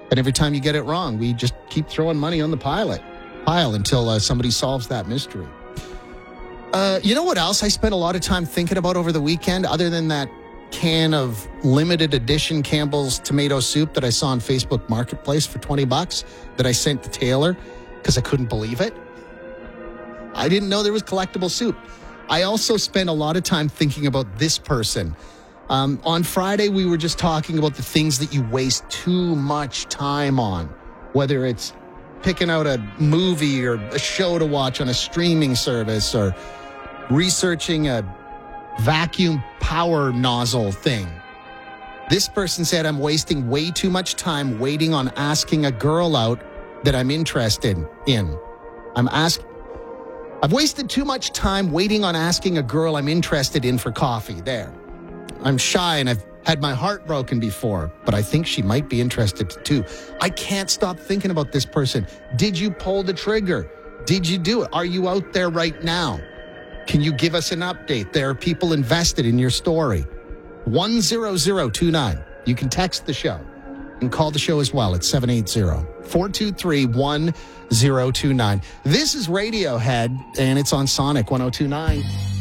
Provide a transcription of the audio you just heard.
And every time you get it wrong, we just keep throwing money on the pile until somebody solves that mystery. You know what else I spent a lot of time thinking about over the weekend, other than that can of limited edition Campbell's tomato soup that I saw on Facebook Marketplace for $20 that I sent to Taylor because I couldn't believe it? I didn't know there was collectible soup. I also spent a lot of time thinking about this person. On Friday, we were just talking about the things that you waste too much time on, whether it's picking out a movie or a show to watch on a streaming service or researching a vacuum power nozzle thing. This person said, I'm wasting way too much time waiting on asking a girl out that I'm interested in. I've wasted too much time waiting on asking a girl I'm interested in for coffee. There. I'm shy and I've had my heart broken before, but I think she might be interested too. I can't stop thinking about this person. Did you pull the trigger? Did you do it? Are you out there right now? Can you give us an update? There are people invested in your story. 10029. You can text the show and call the show as well at 780-423-1029. This is Radiohead, and it's on Sonic 102.9.